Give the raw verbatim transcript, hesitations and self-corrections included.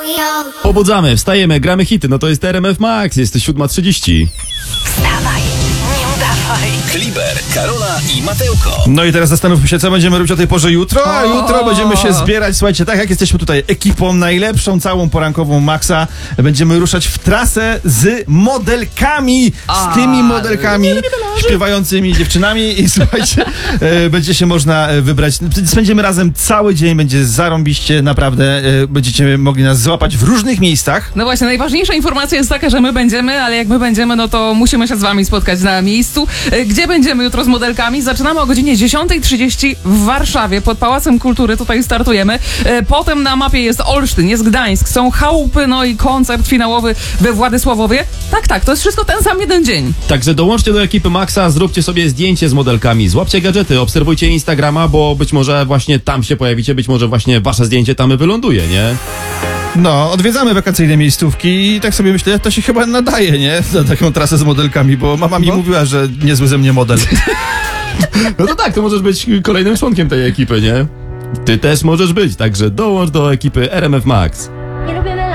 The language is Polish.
Pobudzamy, wstajemy, gramy hity, no to jest R M F Max, jest siódma trzydzieści. Wstawaj, nie udawaj. Kliber, Karola i Mateuko. No i teraz zastanówmy się, co będziemy robić o tej porze jutro. A jutro będziemy się zbierać, słuchajcie, tak jak jesteśmy tutaj ekipą najlepszą, całą porankową Maxa, będziemy ruszać w trasę z modelkami, z tymi modelkami, śpiewającymi dziewczynami i słuchajcie, e, będzie się można wybrać. Spędzimy razem cały dzień, będzie zarąbiście, naprawdę, e, będziecie mogli nas złapać w różnych miejscach. No właśnie, najważniejsza informacja jest taka, że my będziemy, ale jak my będziemy, no to musimy się z wami spotkać na miejscu. Gdzie będziemy jutro z modelkami? Zaczynamy o godzinie dziesiąta trzydzieści w Warszawie, pod Pałacem Kultury, tutaj startujemy. Potem na mapie jest Olsztyn, jest Gdańsk, są chałupy, no i koncert finałowy we Władysławowie. Tak, tak, to jest wszystko ten sam jeden dzień. Także dołączcie do ekipy Maxa, zróbcie sobie zdjęcie z modelkami, złapcie gadżety, obserwujcie Instagrama, bo być może właśnie tam się pojawicie, być może właśnie wasze zdjęcie tam wyląduje, nie? No, odwiedzamy wakacyjne miejscówki i tak sobie myślę, to się chyba nadaje, nie? Na taką trasę z modelkami, bo mama mi No. mówiła, że niezły ze mnie model. No to tak, to możesz być kolejnym członkiem tej ekipy, nie? Ty też możesz być, także dołącz do ekipy R M F Max.